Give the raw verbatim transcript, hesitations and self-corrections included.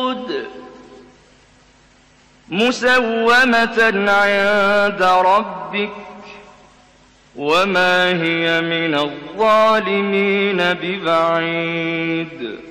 مسومة عند ربك وما هي من الظالمين ببعيد.